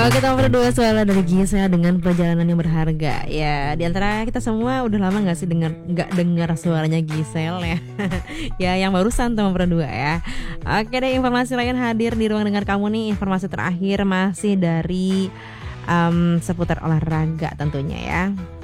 Oke, teman berdua, suara dari Gisel dengan perjalanan yang berharga. Ya, di antara kita semua udah lama nggak sih nggak dengar suaranya Gisel ya? Ya, yang barusan teman berdua ya. Oke deh, informasi lain hadir di ruang dengar kamu nih. Informasi terakhir masih dari seputar olahraga tentunya ya.